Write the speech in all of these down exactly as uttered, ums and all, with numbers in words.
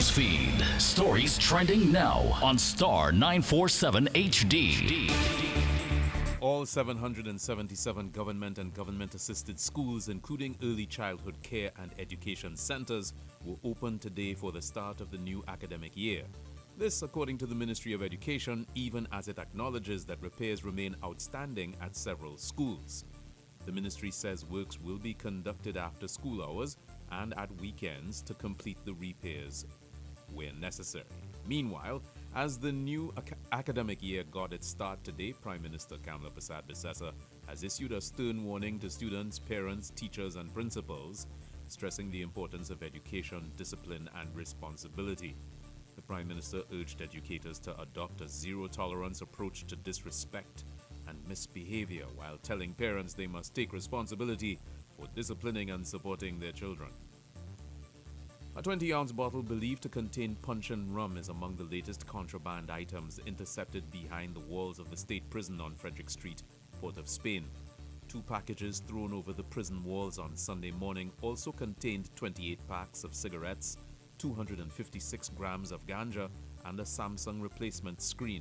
Newsfeed. Stories trending now on Star nine forty-seven H D. All seven hundred seventy-seven government and government-assisted schools, including early childhood care and education centers, will open today for the start of the new academic year. This, according to the Ministry of Education, even as it acknowledges that repairs remain outstanding at several schools. The ministry says works will be conducted after school hours and at weekends to complete the repairs where necessary. Meanwhile, as the new ac- academic year got its start today, Prime Minister Kamla Persad-Bissessar has issued a stern warning to students, parents, teachers and principals, stressing the importance of education, discipline and responsibility. The Prime Minister urged educators to adopt a zero-tolerance approach to disrespect and misbehavior, while telling parents they must take responsibility for disciplining and supporting their children. A twenty-ounce bottle believed to contain punch and rum is among the latest contraband items intercepted behind the walls of the state prison on Frederick Street, Port of Spain. Two packages thrown over the prison walls on Sunday morning also contained twenty-eight packs of cigarettes, two hundred fifty-six grams of ganja, and a Samsung replacement screen.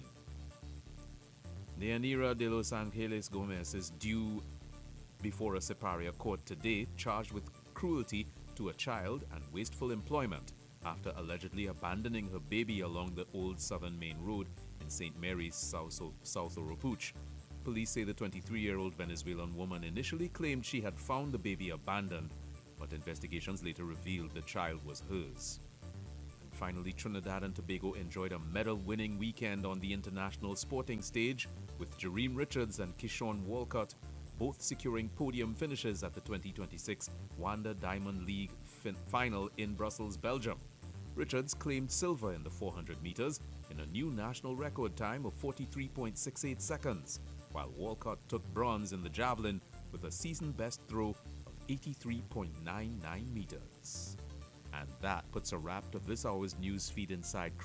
Deyanira de Los Angeles Gomez is due before a Superior Court today, charged with cruelty to a child and wasteful employment after allegedly abandoning her baby along the old Southern Main Road in Saint Mary's, South, South Oropouche. Police say the twenty-three-year-old Venezuelan woman initially claimed she had found the baby abandoned, but investigations later revealed the child was hers. And finally, Trinidad and Tobago enjoyed a medal-winning weekend on the international sporting stage, with Jareem Richards and Kishon Walcott both securing podium finishes at the twenty twenty-six Wanda Diamond League fin- final in Brussels, Belgium. Richards claimed silver in the four hundred meters in a new national record time of forty-three point six eight seconds, while Walcott took bronze in the javelin with a season-best throw of eighty-three point nine nine meters. And that puts a wrap to this hour's news feed inside